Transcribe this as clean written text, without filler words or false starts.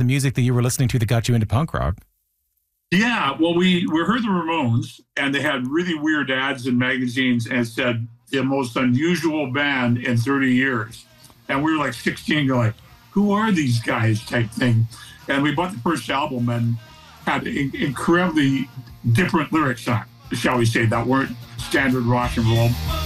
music that you were listening to that got you into punk rock. Yeah, well, we heard the Ramones, and they had really weird ads in magazines and said the most unusual band in 30 years. And we were like 16 going, who are these guys type thing? And we bought the first album and had incredibly different lyrics on it, shall we say, that weren't standard rock and roll.